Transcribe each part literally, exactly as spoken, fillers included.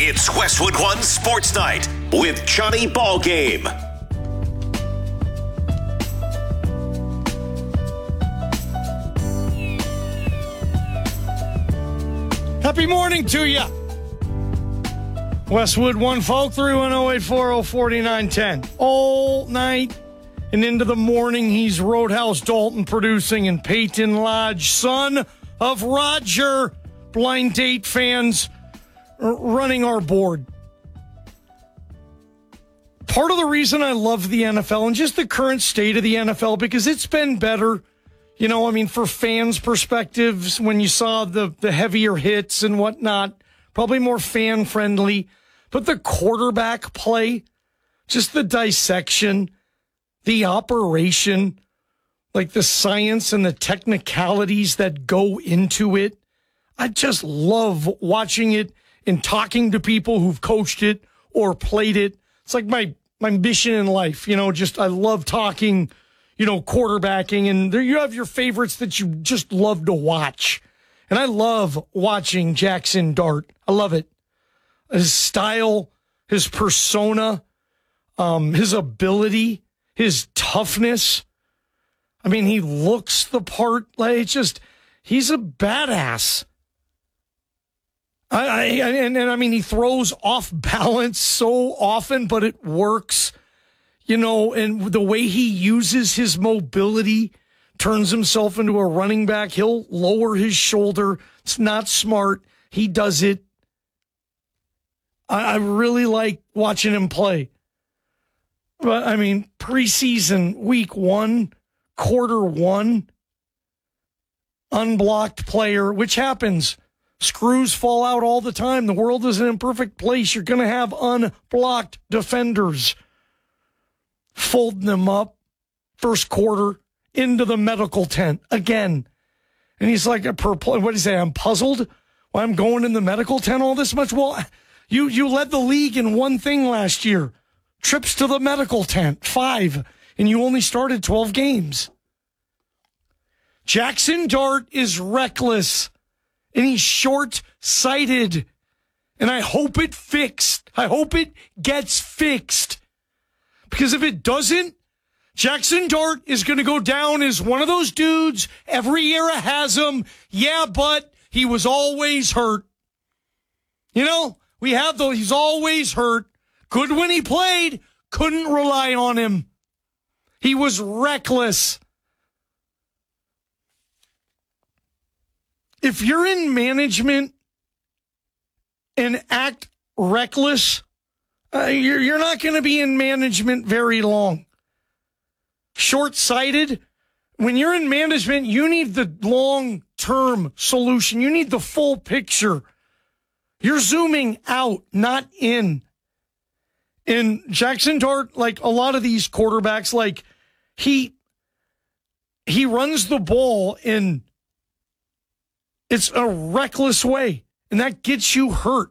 It's Westwood One Sports Night with Johnny Ballgame. Happy morning to you. Westwood One folk, three one zero, eight four zero, four nine one zero. All night and into the morning, he's Roadhouse Dalton producing, and Peyton Lodge, son of Roger, blind date fans, running our board. Part of the reason I love the N F L and just the current state of the N F L, because it's been better, you know, I mean, for fans' perspectives, when you saw the, the heavier hits and whatnot, probably more fan-friendly. But the quarterback play, just the dissection, the operation, like the science and the technicalities that go into it, I just love watching it and talking to people who've coached it or played it. It's like my, my mission in life, you know, just I love talking, you know, quarterbacking, and there you have your favorites that you just love to watch. And I love watching Jackson Dart. I love it. His style, his persona, um, his ability, his toughness. I mean, he looks the part. Like, it's just, he's a badass. I, I and, and I mean, he throws off balance so often, but it works, you know, and the way he uses his mobility, turns himself into a running back. He'll lower his shoulder. It's not smart. He does it. I, I really like watching him play. But I mean, preseason, week one, quarter one, unblocked player, which happens. Screws fall out all the time. The world is an imperfect place. You're going to have unblocked defenders. Folding them up first quarter into the medical tent again. And he's like, a perpl- what do you say? I'm puzzled why I'm going in the medical tent all this much. Well, you, you led the league in one thing last year. Trips to the medical tent, five. And you only started twelve games. Jackson Dart is reckless. And he's short-sighted. And I hope it fixed. I hope it gets fixed. Because if it doesn't, Jackson Dart is going to go down as one of those dudes. Every era has him. Yeah, but he was always hurt. You know, we have those. He's always hurt. Good when he played. Couldn't rely on him. He was reckless. If you're in management and act reckless, uh, you're, you're not going to be in management very long. Short-sighted, when you're in management, you need the long-term solution. You need the full picture. You're zooming out, not in. And Jackson Dart, like a lot of these quarterbacks, like he he runs the ball in it's a reckless way, and that gets you hurt.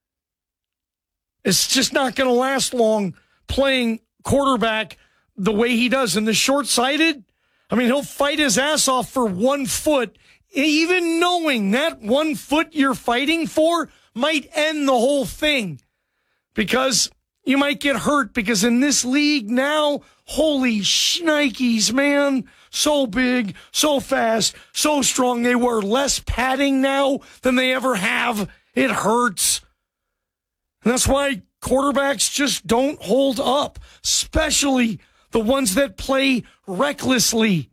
It's just not going to last long playing quarterback the way he does. And the short-sighted, I mean, he'll fight his ass off for one foot, even knowing that one foot you're fighting for might end the whole thing, because you might get hurt. Because in this league now, holy shnikes, man, so big, so fast, so strong. They wear less padding now than they ever have. It hurts. And that's why quarterbacks just don't hold up, especially the ones that play recklessly.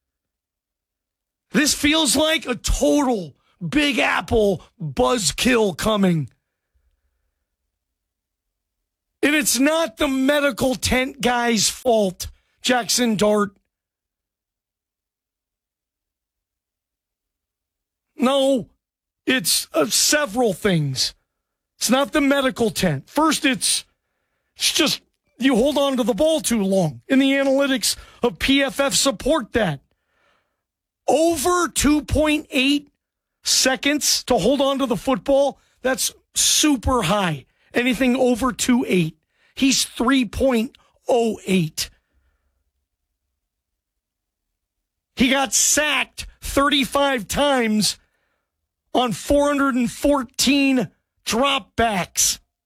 This feels like a total Big Apple buzzkill coming. And it's not the medical tent guy's fault, Jackson Dart. No, it's uh, several things. It's not the medical tent. First, it's, it's just you hold on to the ball too long. And the analytics of P F F support that. Over two point eight seconds to hold on to the football, that's super high. Anything over two point eight. He's three point oh eight. He got sacked thirty-five times on four hundred fourteen dropbacks.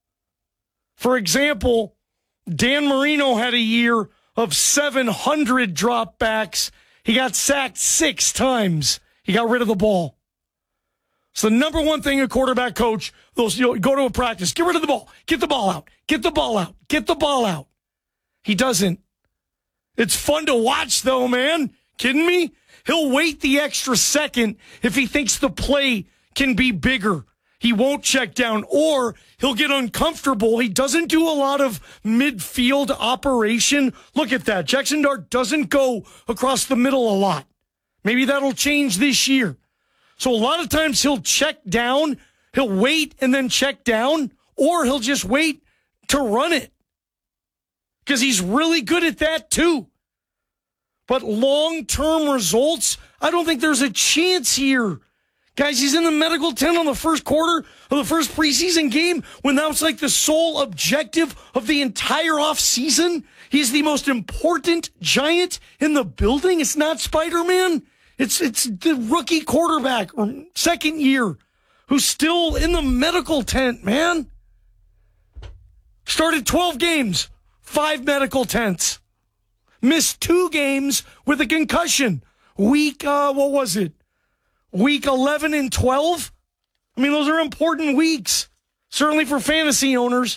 For example, Dan Marino had a year of seven hundred dropbacks. He got sacked six times. He got rid of the ball. So the number one thing a quarterback coach, those you know, go to a practice, get rid of the ball, get the ball out, get the ball out, get the ball out. He doesn't. It's fun to watch, though, man. Kidding me? He'll wait the extra second if he thinks the play can be bigger. He won't check down, or he'll get uncomfortable. He doesn't do a lot of midfield operation. Look at that. Jackson Dart doesn't go across the middle a lot. Maybe that'll change this year. So a lot of times he'll check down, he'll wait and then check down, or he'll just wait to run it. Because he's really good at that too. But long-term results, I don't think there's a chance here. Guys, he's in the medical tent on the first quarter of the first preseason game when that was like the sole objective of the entire offseason. He's the most important Giant in the building. It's not Spider-Man. It's it's the rookie quarterback or second year who's still in the medical tent, man. Started twelve games, five medical tents. Missed two games with a concussion. Week, uh, what was it? Week eleven and twelve? I mean, those are important weeks, certainly for fantasy owners.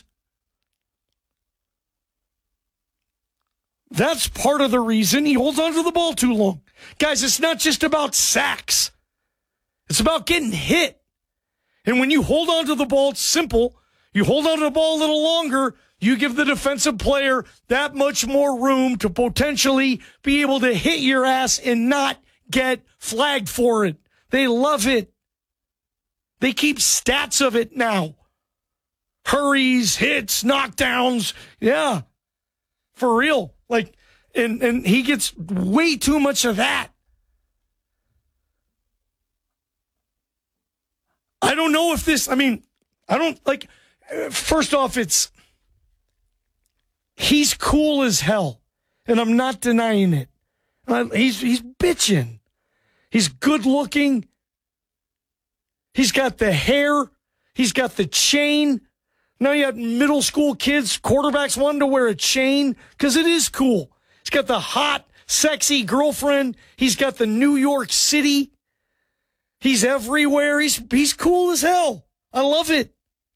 That's part of the reason he holds on to the ball too long. Guys, it's not just about sacks. It's about getting hit. And when you hold on to the ball, it's simple. You hold on to the ball a little longer, you give the defensive player that much more room to potentially be able to hit your ass and not get flagged for it. They love it. They keep stats of it now. Hurries, hits, knockdowns. Yeah, for real. Like, and, and he gets way too much of that. I don't know if this, I mean, I don't, like, first off, it's, he's cool as hell, and I'm not denying it. Uh, he's he's bitching. He's good looking. He's got the hair. He's got the chain. Now you have middle school kids, quarterbacks wanting to wear a chain because it is cool. He's got the hot, sexy girlfriend. He's got the New York City. He's everywhere. He's he's cool as hell. I love it.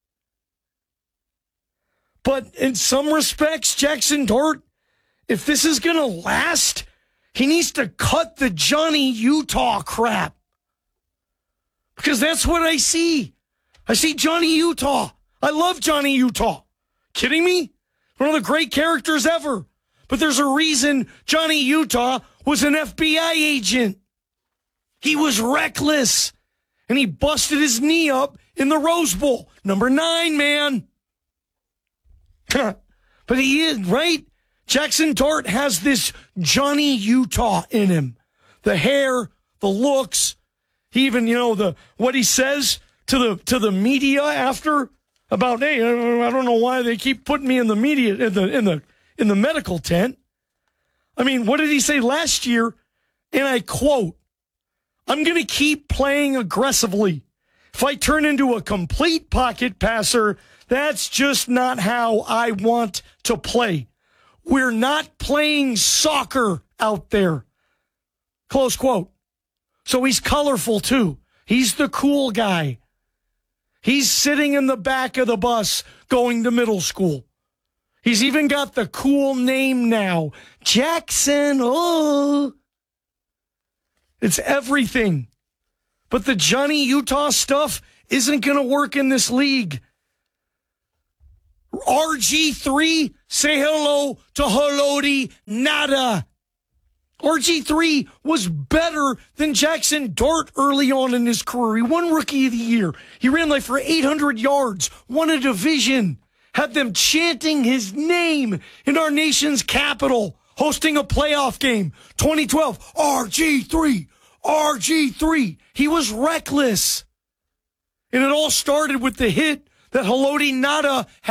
But in some respects, Jackson Dart, if this is going to last, he needs to cut the Johnny Utah crap. Because that's what I see. I see Johnny Utah. I love Johnny Utah. Kidding me? One of the great characters ever. But there's a reason Johnny Utah was an F B I agent. He was reckless. And he busted his knee up in the Rose Bowl. Number nine, man. But he is, right? Jackson Dart has this Johnny Utah in him. The hair, the looks, he even, you know, the what he says to the to the media after about, hey, I don't know why they keep putting me in the media in the in the in the medical tent. I mean, what did he say last year? And I quote, I'm going to keep playing aggressively. If I turn into a complete pocket passer, that's just not how I want to play. We're not playing soccer out there. Close quote. So he's colorful too. He's the cool guy. He's sitting in the back of the bus going to middle school. He's even got the cool name now. Jackson. Oh. It's everything. But the Johnny Utah stuff isn't going to work in this league. R G three, say hello to Haloti Ngata. R G three was better than Jackson Dart early on in his career. He won Rookie of the Year. He ran like for eight hundred yards, won a division, had them chanting his name in our nation's capital, hosting a playoff game. twenty twelve, R G three, R G three. He was reckless. And it all started with the hit that Haloti Ngata had.